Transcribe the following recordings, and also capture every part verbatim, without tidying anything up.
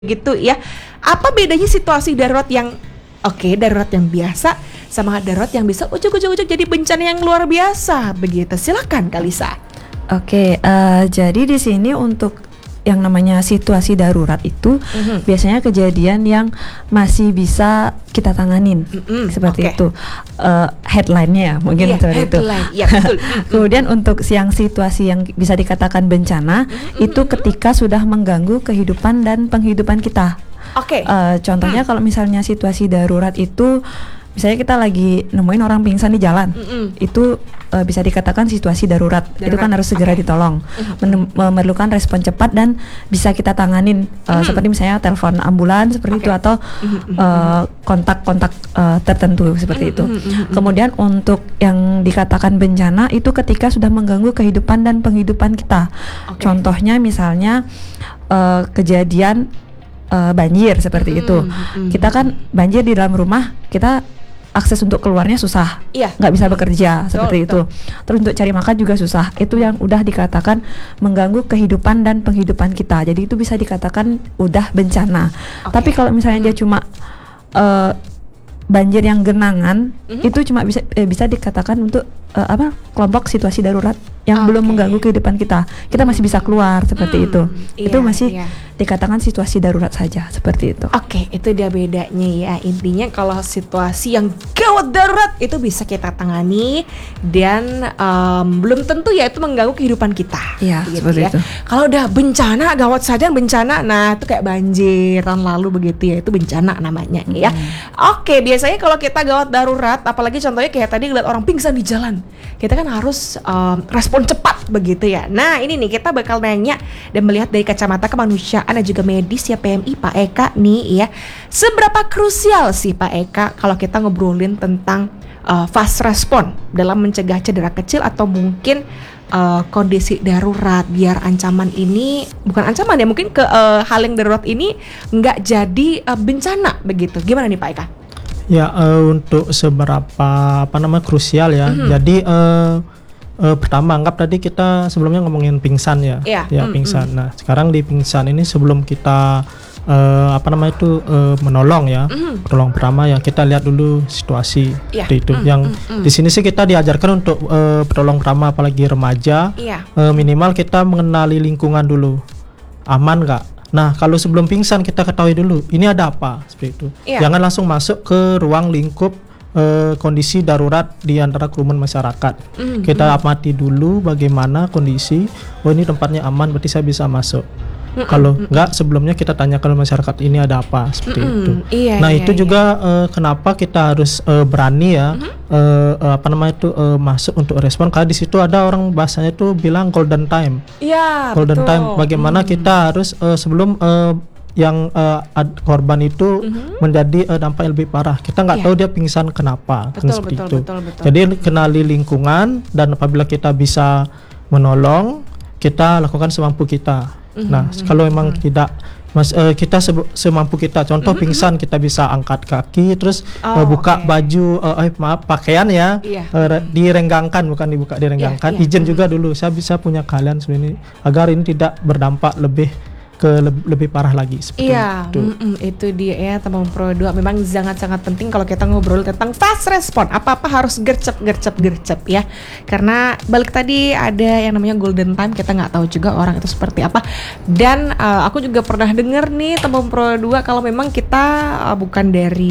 gitu ya. Apa bedanya situasi darurat yang oke, okay, darurat yang biasa sama darurat yang bisa ujuk-ujuk jadi bencana yang luar biasa begitu. Silakan Kalisa. Oke, okay, uh, jadi di sini untuk yang namanya situasi darurat itu mm-hmm. biasanya kejadian yang masih bisa kita tanganin, mm-hmm. seperti okay. itu uh, headline-nya ya, mungkin yeah, seperti headline. itu. Yeah, betul. Kemudian untuk yang situasi yang bisa dikatakan bencana mm-hmm. itu ketika sudah mengganggu kehidupan dan penghidupan kita. Oke. Okay. Uh, contohnya mm. kalau misalnya situasi darurat itu, misalnya kita lagi nemuin orang pingsan di jalan, mm-hmm. itu uh, bisa dikatakan situasi darurat. darurat. Itu kan harus segera okay. ditolong, mm-hmm. Men- memerlukan respon cepat dan bisa kita tanganin, uh, mm-hmm. seperti misalnya telepon ambulans seperti okay. itu atau mm-hmm. uh, kontak-kontak uh, tertentu seperti mm-hmm. itu. Mm-hmm. Kemudian untuk yang dikatakan bencana itu ketika sudah mengganggu kehidupan dan penghidupan kita. Okay. Contohnya misalnya uh, kejadian uh, banjir seperti mm-hmm. itu. Mm-hmm. Kita kan banjir di dalam rumah, kita akses untuk keluarnya susah, iya. nggak bisa bekerja betul, seperti betul. itu. Terus untuk cari makan juga susah. Itu yang udah dikatakan mengganggu kehidupan dan penghidupan kita. Jadi itu bisa dikatakan udah bencana. Okay. Tapi kalau misalnya hmm. dia cuma uh, banjir yang genangan, mm-hmm. itu cuma bisa eh, bisa dikatakan untuk uh, apa kelompok situasi darurat yang okay. belum mengganggu kehidupan kita. Kita masih bisa keluar seperti hmm. itu. Iya, itu masih iya. dikatakan situasi darurat saja seperti itu. Oke, okay, itu dia bedanya ya. Intinya kalau situasi yang gawat darurat itu bisa kita tangani dan um, belum tentu ya itu mengganggu kehidupan kita. Iya, gitu seperti ya. itu. Kalau udah bencana, gawat saja bencana, nah itu kayak banjir tahun lalu begitu ya, itu bencana namanya hmm. ya. Oke, okay, biasanya kalau kita gawat darurat, apalagi contohnya kayak tadi lihat orang pingsan di jalan, kita kan harus um, respon cepat begitu ya. Nah ini nih kita bakal nanya dan melihat dari kacamata kemanusiaan dan juga medis ya P M I Pak Eka nih ya. Seberapa krusial sih Pak Eka kalau kita ngobrolin tentang uh, fast respon dalam mencegah cedera kecil atau mungkin uh, kondisi darurat biar ancaman ini bukan ancaman ya mungkin ke uh, hal yang darurat ini nggak jadi uh, bencana begitu. Gimana nih Pak Eka? Ya uh, untuk seberapa apa namanya krusial ya. Mm-hmm. Jadi uh, Uh, pertama anggap tadi kita sebelumnya ngomongin pingsan ya, yeah. ya mm, pingsan. Mm. Nah sekarang di pingsan ini sebelum kita uh, apa namanya itu uh, menolong ya, mm. menolong pertama ya kita lihat dulu situasi yeah. itu. Mm, Yang mm, mm. di sini sih kita diajarkan untuk uh, penolong pertama apalagi remaja, yeah. uh, minimal kita mengenali lingkungan dulu, aman nggak? Nah kalau sebelum pingsan kita ketahui dulu ini ada apa seperti itu. Yeah. Jangan langsung masuk ke ruang lingkup Uh, kondisi darurat di antara kerumun masyarakat. Mm-hmm. Kita amati dulu bagaimana kondisi. Oh ini tempatnya aman, berarti saya bisa masuk. Mm-hmm. Kalau mm-hmm. enggak, sebelumnya kita tanya ke masyarakat ini ada apa seperti mm-hmm. itu. Iya, nah iya, itu iya. juga uh, kenapa kita harus uh, berani ya mm-hmm. uh, uh, apa namanya itu uh, masuk untuk respon. Karena di situ ada orang bahasanya itu bilang golden time. Iya. Golden betul. time. Bagaimana mm-hmm. kita harus uh, sebelum uh, yang uh, ad, korban itu mm-hmm. menjadi uh, dampak yang lebih parah. Kita nggak yeah. tahu dia pingsan kenapa. Betul, seperti betul, itu. Betul, betul. Jadi kenali lingkungan dan apabila kita bisa menolong, kita lakukan semampu kita. Mm-hmm. Nah, kalau memang mm-hmm. tidak mas uh, kita se- semampu kita. Contoh mm-hmm. pingsan kita bisa angkat kaki terus oh, uh, buka okay. baju uh, eh maaf pakaian ya. Yeah. Uh, direnggangkan bukan dibuka direnggangkan. Yeah, yeah. Izin mm-hmm. juga dulu. Saya bisa punya kalian sebenarnya agar ini tidak berdampak lebih ke lebih, lebih parah lagi seperti iya, itu. itu dia ya teman pro dua. Memang sangat-sangat penting kalau kita ngobrol tentang fast respon. Apa-apa harus gercep, gercep, gercep ya. Karena balik tadi ada yang namanya golden time. Kita nggak tahu juga orang itu seperti apa. Dan uh, aku juga pernah dengar nih teman pro dua kalau memang kita uh, bukan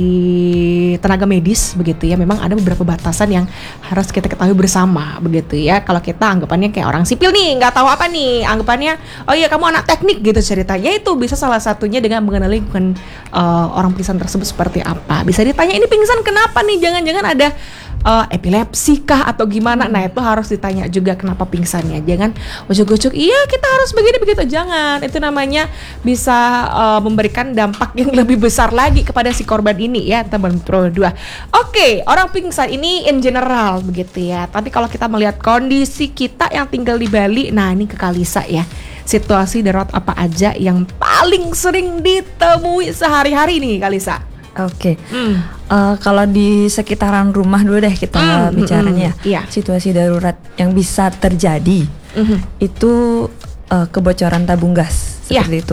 dari tenaga medis begitu ya. Memang ada beberapa batasan yang harus kita ketahui bersama begitu ya. Kalau kita anggapannya kayak orang sipil nih, nggak tahu apa nih. Anggapannya, oh iya kamu anak teknik gitu ceritanya. Itu bisa salah satunya dengan mengenali lingkungan uh, orang pingsan tersebut seperti apa. Bisa ditanya ini pingsan kenapa nih, jangan-jangan ada uh, epilepsi kah atau gimana. Nah itu harus ditanya juga kenapa pingsannya. Jangan ujuk-ujuk iya kita harus begini begitu, jangan. Itu namanya bisa uh, memberikan dampak yang lebih besar lagi kepada si korban ini ya teman pro dua. Oke, orang pingsan ini in general begitu ya. Tapi kalau kita melihat kondisi kita yang tinggal di Bali, nah ini ke Kalisa ya. Situasi darurat apa aja yang paling sering ditemui sehari-hari nih Kalisa? Oke, okay. mm. uh, kalau di sekitaran rumah dulu deh kita mm, bicaranya. Mm, mm, yeah. Situasi darurat yang bisa terjadi mm-hmm. itu uh, kebocoran tabung gas seperti Yeah. itu.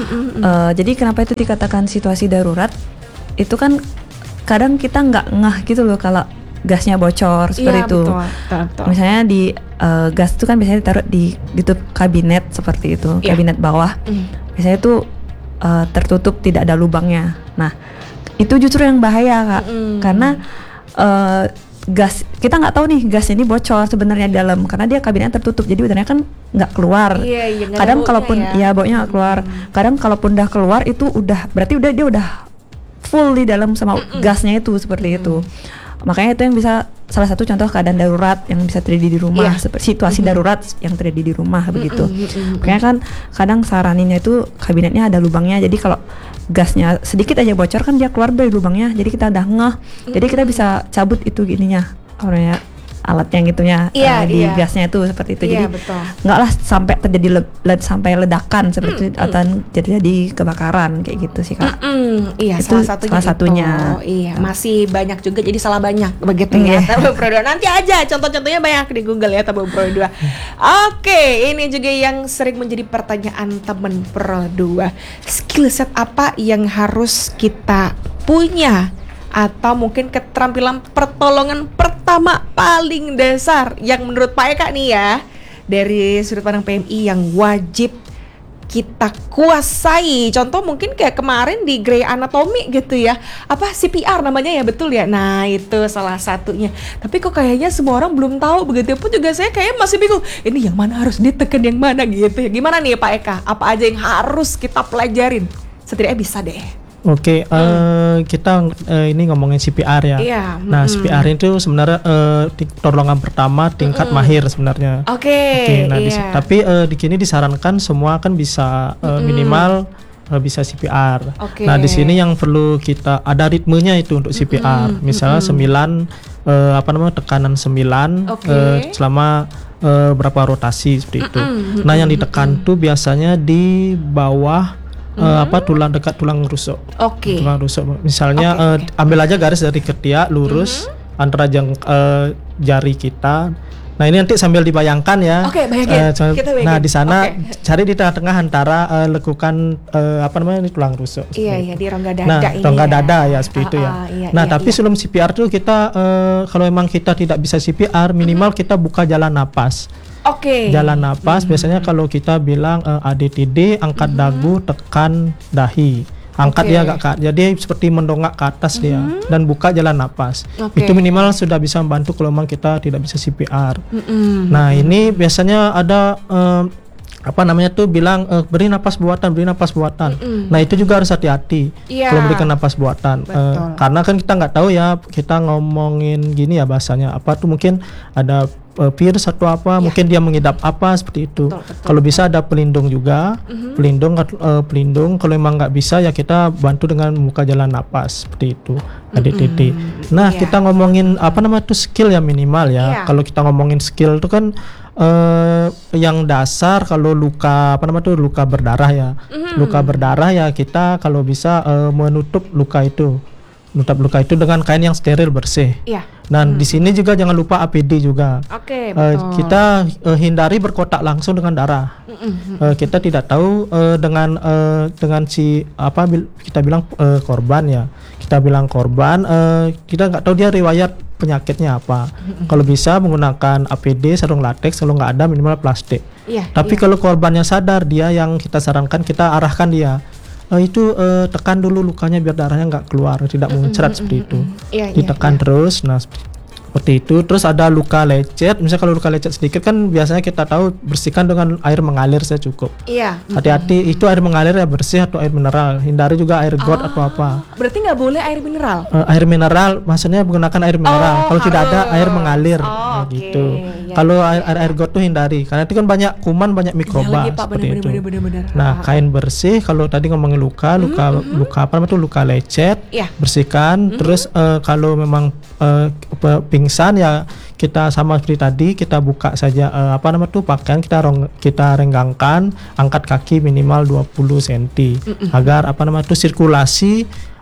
Uh, jadi kenapa itu dikatakan situasi darurat? Itu kan kadang kita nggak ngeh gitu loh kalau gasnya bocor seperti Iya, itu. betul, betul, betul. Misalnya di uh, gas itu kan biasanya ditaruh di tutup kabinet seperti itu, Iya. kabinet bawah. Mm. Biasanya itu uh, tertutup, tidak ada lubangnya. Nah, itu justru yang bahaya, Kak. Mm. Karena uh, gas kita nggak tahu nih gas ini bocor sebenarnya di dalam karena dia kabinetnya tertutup. Jadi udaranya kan nggak keluar. Iya, iya, nggak ada Kadang baunya kalaupun ya. ya baunya nggak keluar. Kadang kalaupun udah keluar itu udah berarti udah dia udah full di dalam sama gasnya itu seperti itu. Makanya itu yang bisa salah satu contoh keadaan darurat yang bisa terjadi di rumah, Iya. seperti situasi darurat yang terjadi di rumah begitu. mm-mm. Makanya kan kadang saraninnya itu kabinetnya ada lubangnya. Jadi kalau gasnya sedikit aja bocor kan dia keluar dari lubangnya. Jadi kita udah ngeh. Jadi kita bisa cabut itu gininya, apa namanya, alat yang gitunya Iya, eh, di iya. gasnya itu seperti itu. Iya, Jadi betul. nggak lah sampai terjadi le- le- sampai ledakan seperti itu atau terjadi kebakaran kayak gitu sih, Kak. Mm, iya, Itu salah satunya. salah itu. satunya. Iya, masih banyak juga jadi salah banyak begitu ya. Iya. Tabung Pro dua. Nanti aja contoh-contohnya banyak di Google ya Tabung Pro dua. Oke, ini juga yang sering menjadi pertanyaan temen Pro dua. Skill set apa yang harus kita punya? Atau mungkin keterampilan pertolongan pertama paling dasar yang menurut Pak Eka nih ya, dari sudut pandang P M I yang wajib kita kuasai. Contoh mungkin kayak kemarin di Grey Anatomy gitu ya, apa C P R namanya ya, betul ya. Nah itu salah satunya. Tapi kok kayaknya semua orang belum tahu, begitu pun juga saya kayak masih bingung, ini yang mana harus ditekan yang mana gitu ya. Gimana nih Pak Eka, apa aja yang harus kita pelajarin? Setidaknya bisa deh. Oke, eh, kita eh, ini ngomongin C P R ya. Iya, Nah, C P R itu sebenarnya eh, di- pertolongan pertama tingkat mahir sebenarnya. Oke, Oke, nah di si- iya. tapi eh, di sini disarankan semua kan bisa eh, minimal eh, bisa C P R. Oke. Nah, di sini yang perlu kita ada ritmenya itu untuk C P R. Misalnya sembilan eh, apa namanya tekanan sembilan Oke. eh, selama eh, berapa rotasi seperti itu. Nah, yang ditekan tuh biasanya di bawah eh, apa tulang dekat tulang rusuk. Oke. Tulang rusuk. Misalnya Oke, eh, oke. ambil aja garis dari ketiak lurus antara jang, eh, jari kita. Nah, ini nanti sambil dibayangkan ya. Oke, bayangin. Eh, co- Kita bayangin. nah, di sana Oke. cari di tengah-tengah antara eh, lekukan eh, apa namanya ini tulang rusuk. Iya, seperti iya, itu. di rongga dada Nah, ini rongga ya. dada ya seperti itu ya. Ah, ah, iya, nah, iya, tapi iya. sebelum C P R tuh kita eh, kalau memang kita tidak bisa C P R, minimal kita buka jalan napas. Oke. Jalan napas biasanya kalau kita bilang eh, A D T D, angkat dagu, tekan dahi. Angkat Oke. dia agak ke, jadi seperti mendongak ke atas dia dan buka jalan napas. Oke. Itu minimal sudah bisa membantu kalau memang kita tidak bisa C P R. Mm-mm. Nah, ini biasanya ada eh, apa namanya tuh bilang eh, beri napas buatan, beri napas buatan. Nah, itu juga harus hati-hati Iya. kalau berikan napas buatan. Eh, Betul. karena kan kita nggak tahu ya, kita ngomongin gini ya bahasanya apa tuh mungkin ada eh, virus atau apa, mungkin dia mengidap apa seperti itu. Betul, betul. Kalau bisa ada pelindung juga, pelindung eh, pelindung. Kalau memang nggak bisa ya kita bantu dengan membuka jalan napas seperti itu. A D T D. Nah, Iya. kita ngomongin apa namanya tuh skill ya minimal ya. Iya. Kalau kita ngomongin skill itu kan eh yang dasar kalau luka apa namanya tuh luka berdarah ya. Luka berdarah ya kita kalau bisa eh, menutup luka itu. Menutup luka itu dengan kain yang steril bersih. Iya. Dan di sini juga jangan lupa A P D juga. Oke, Eh, betul. kita eh, hindari berkotak langsung dengan darah. Eh, kita tidak tahu eh, dengan eh, dengan si apa bil- kita bilang eh, korban ya. Kita bilang korban, eh, kita nggak tahu dia riwayat penyakitnya apa. Kalau bisa menggunakan A P D, sarung latex, kalau nggak ada minimal plastik. Iya. Tapi iya. kalau korbannya sadar, dia yang kita sarankan kita arahkan dia. Eh, itu eh, tekan dulu lukanya biar darahnya nggak keluar, tidak muncrat seperti itu. Iya, iya, Ditekan iya. terus, nah seperti seperti itu. Terus ada luka lecet, misalnya kalau luka lecet sedikit kan biasanya kita tahu bersihkan dengan air mengalir saja cukup. Iya. Hati-hati itu air mengalir ya bersih atau air mineral. Hindari juga air got atau apa. Berarti nggak boleh air mineral. Eh, air mineral maksudnya menggunakan air mineral. Oh, Kalau tidak ada harus. air mengalir Oh, nah, oke. gitu. Ya, Kalau ya, air, air air got tuh hindari karena itu kan banyak kuman, banyak Iya mikroba lagi, Pak, seperti bener, itu. bener, bener, bener, bener. Nah, kain bersih kalau tadi ngomongin luka, luka luka apa namanya tuh luka lecet, Iya. bersihkan. Terus eh, kalau memang eh, pe- pingsan ya kita sama seperti tadi kita buka saja eh, apa namanya tuh pakaian kita rong, kita renggangkan, angkat kaki minimal dua puluh sentimeter agar apa namanya tuh sirkulasi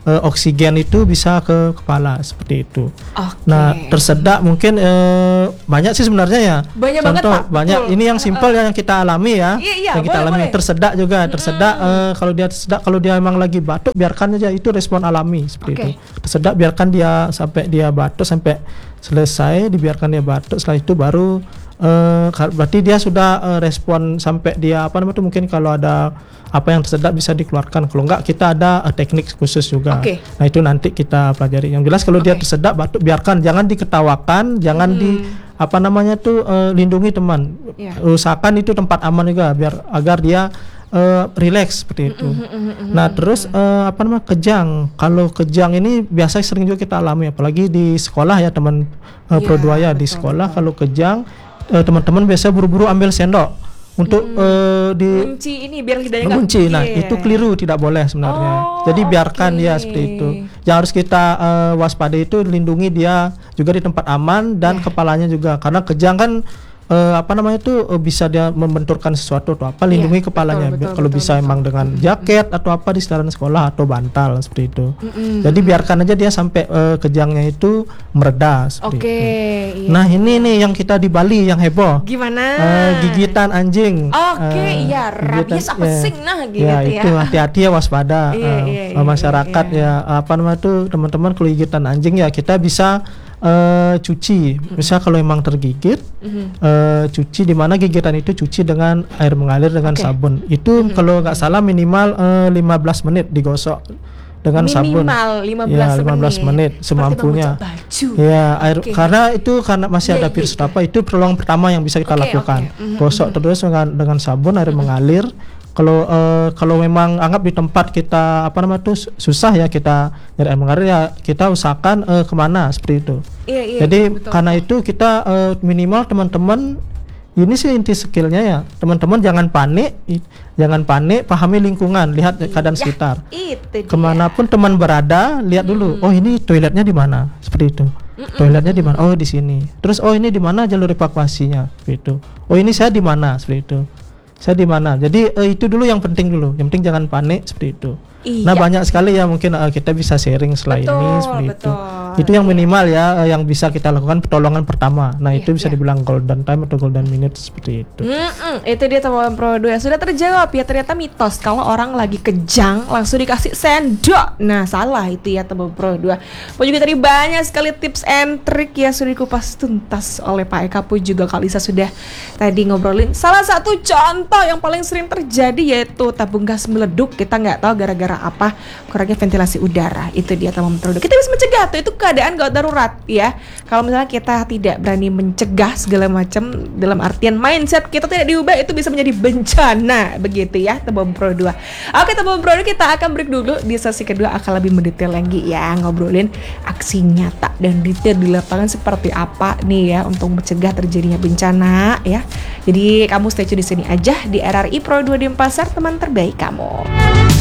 uh, oksigen itu bisa ke kepala seperti itu. Okay. Nah, tersedak mungkin uh, banyak sih sebenarnya ya. Banyak Contoh banget, Pak. banyak. Betul. Ini yang simpel uh, yang kita alami ya. Iya, iya, yang kita boleh, alami boleh. tersedak juga. Tersedak Mm. uh, kalau dia tersedak kalau dia emang lagi batuk biarkan aja, itu respon alami seperti Okay. itu. Tersedak biarkan dia sampai dia batuk sampai selesai, dibiarkan dia batuk, setelah itu baru uh, berarti dia sudah uh, respon sampai dia apa namanya itu, mungkin kalau ada apa yang tersedak bisa dikeluarkan, kalau enggak kita ada uh, teknik khusus juga. Okay. Nah itu nanti kita pelajari. Yang jelas kalau Okay. dia tersedak batuk biarkan, jangan diketawakan, jangan Hmm. di apa namanya tuh uh, lindungi teman. Yeah. Usahakan itu tempat aman juga biar agar dia uh, relax seperti itu. Nah terus uh, apa namanya kejang. Kalau kejang ini biasa sering juga kita alami, apalagi di sekolah ya teman uh, Yeah, Pro dua ya di betul, sekolah. betul. Kalau kejang uh, teman-teman biasa buru-buru ambil sendok untuk Hmm. uh, di Kunci ini biar lidahnya nggak- mengunci. Nah, Iya. itu keliru, tidak boleh sebenarnya. Oh, Jadi biarkan oke. dia seperti itu. Yang harus kita uh, waspadai itu lindungi dia juga di tempat aman dan Ya. kepalanya juga. Karena kejang kan uh, apa namanya itu uh, bisa dia membenturkan sesuatu atau apa, lindungi Iya, kepalanya. betul, betul, Kalau betul, bisa betul. emang dengan jaket atau apa di sekitaran sekolah atau bantal seperti itu. Mm-mm. Jadi biarkan aja dia sampai uh, kejangnya itu mereda seperti Oke. itu. Iya. Nah, ini nih yang kita di Bali yang heboh. Gimana? Eh, gigitan anjing. Oke, Eh, iya, rabies apa ya. sing nah gitu Ya, ya. itu hati-hati ya, waspada. Iya, Eh, iya, eh, iya, masyarakat iya. ya apa namanya tuh teman-teman, kalau gigitan anjing ya kita bisa eh, cuci. Misal kalau emang tergigit, Mhm. eh, cuci di mana gigitan itu, cuci dengan air mengalir dengan Oke. sabun. Itu kalau nggak salah minimal eh, lima belas menit digosok dengan sabun. Minimal lima belas Ya, lima belas menit semampunya. Seperti baju. Ya, air Oke. karena itu karena masih Iya, ada iya, virus iya. apa, itu pertolongan pertama yang bisa kita Oke, lakukan. oke. Mhm, Gosok terus dengan dengan sabun, air mengalir. Kalau eh, kalau memang anggap di tempat kita apa namanya tuh susah ya kita nyari air mengalir, ya kita usahakan eh, kemana seperti itu. Iya, iya. Jadi betul. karena itu kita eh, minimal teman-teman, ini sih inti skillnya ya, teman-teman jangan panik, i- jangan panik, pahami lingkungan, lihat keadaan Ya, sekitar. Itu dia. Kemanapun teman berada, lihat dulu. Oh, ini toiletnya di mana? Seperti itu. Toiletnya di mana? Oh, di sini. Terus oh, ini di mana jalur evakuasinya? Seperti itu. Oh, ini saya di mana? Seperti itu. Saya di mana? Jadi eh, itu dulu yang penting dulu. Yang penting jangan panik seperti itu. Iya. Nah, banyak sekali ya mungkin eh, kita bisa sharing setelah Betul, ini seperti itu. betul. Itu yang minimal ya, eh, yang bisa kita lakukan pertolongan pertama. Nah, Iya, itu bisa iya. dibilang golden time atau golden minute seperti itu. Mm-mm, itu dia teman Pro dua sudah terjawab ya, ternyata mitos kalau orang lagi kejang langsung dikasih sendok. Nah, salah itu ya teman Pro dua. Pun juga tadi banyak sekali tips and trik ya sudah dikupas tuntas oleh Pak Eka, pun juga Kak Lisa sudah tadi ngobrolin salah satu contoh yang paling sering terjadi yaitu tabung gas meleduk. Kita nggak tahu gara-gara apa, kurangnya ventilasi udara. Itu dia teman Pro dua. Kita bisa mencegah tuh, itu keadaan gawat darurat ya. Kalau misalnya kita tidak berani mencegah segala macam, dalam artian mindset kita tidak diubah, itu bisa menjadi bencana begitu ya teman Pro dua. Oke teman Pro dua, kita akan break dulu. Di sesi kedua akan lebih mendetail lagi ya, ngobrolin aksi nyata dan detail di lapangan seperti apa nih ya untuk mencegah terjadinya bencana ya. Jadi kamu stay tune di sini aja di R R I Pro dua Denpasar, teman terbaik kamu.